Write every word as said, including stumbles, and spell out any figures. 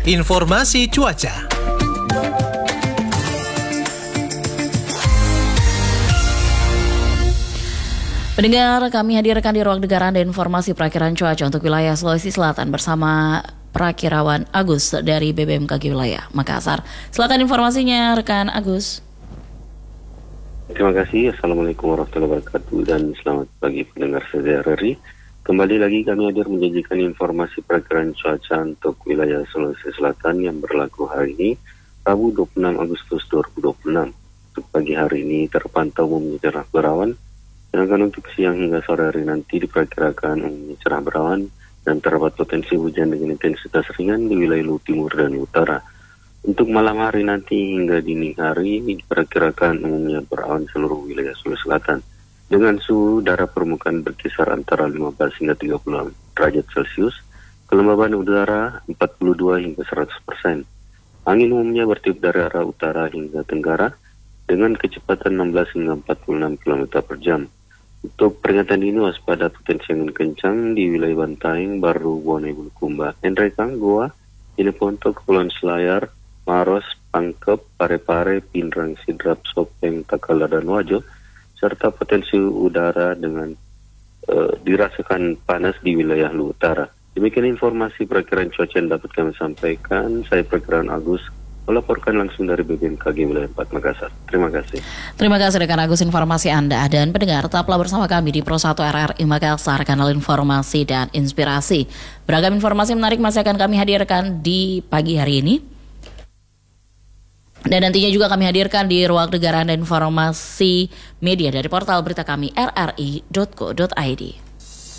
Informasi cuaca. Pendengar, kami hadirkan di ruang dengar Anda informasi perakiraan cuaca untuk wilayah Sulawesi Selatan bersama Prakirawan Agus dari B B M K G Wilayah Makassar. Silakan informasinya, rekan Agus. Terima kasih. Assalamualaikum warahmatullahi wabarakatuh dan selamat pagi pendengar setia R R I. Kembali lagi kami hadir menjanjikan informasi perakiraan cuaca untuk wilayah Sulawesi Selatan yang berlaku hari ini, Rabu dua puluh enam Agustus dua ribu dua puluh enam. Untuk pagi hari ini terpantau umumnya cerah berawan. Sedangkan untuk siang hingga sore hari nanti diperkirakan umumnya cerah berawan dan terdapat potensi hujan dengan intensitas ringan di wilayah Luwu Timur dan Utara. Untuk malam hari nanti hingga dini hari diperkirakan umumnya berawan seluruh wilayah Sulawesi Selatan dengan suhu udara permukaan berkisar antara lima belas hingga tiga puluh enam derajat Celcius, kelembaban udara empat puluh dua hingga seratus persen. Angin umumnya bertiup dari arah utara hingga tenggara dengan kecepatan enam belas hingga empat puluh enam kilometer per jam. Untuk peringatan ini waspada potensi angin kencang di wilayah Bantaeng, Baru, Bone, Bulukumba, Enrekang, Goa, Jeneponto, Kepulauan Selayar, Maros, Pangkep, Parepare, Pindrang, Sidrap, Sopeng, Takala, dan Wajo, serta potensi udara dengan uh, dirasakan panas di wilayah Luwu Utara. Demikian informasi perakiraan cuaca yang dapat kami sampaikan. Saya Prakirawan Agus melaporkan langsung dari B B M K G Wilayah empat Makassar. Terima kasih. Terima kasih rekan Agus informasi Anda. Dan pendengar, tetaplah bersama kami di Pro satu R R I Makassar, kanal informasi dan inspirasi. Beragam informasi menarik masih akan kami hadirkan di pagi hari ini. Dan nantinya juga kami hadirkan di ruang dengar dan informasi media dari portal berita kami r r i dot co dot i d.